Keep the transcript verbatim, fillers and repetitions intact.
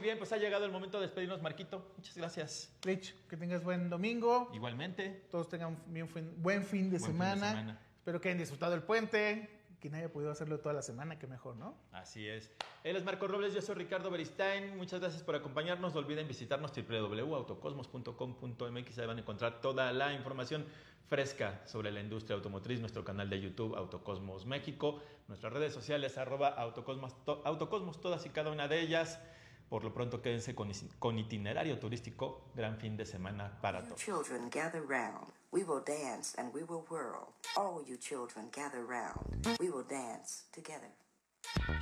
bien, pues ha llegado el momento de despedirnos, Marquito. Muchas gracias. Rich, que tengas buen domingo. Igualmente. Todos tengan bien fin- buen fin de, Buen semana. fin de semana. Espero que hayan disfrutado el puente. Quien haya podido hacerlo toda la semana, que mejor, ¿no? Así es. Él es Marco Robles, yo soy Ricardo Beristain. Muchas gracias por acompañarnos. No olviden visitarnos doble u doble u doble u punto autocosmos punto com punto m x. Ahí van a encontrar toda la información fresca sobre la industria automotriz. Nuestro canal de YouTube, Autocosmos México. Nuestras redes sociales, arroba Autocosmos, to, Autocosmos, todas y cada una de ellas. Por lo pronto, quédense con, con itinerario turístico. Gran fin de semana para You todos. children, gather round. We will dance and we will whirl. All you children, gather round. We will dance together.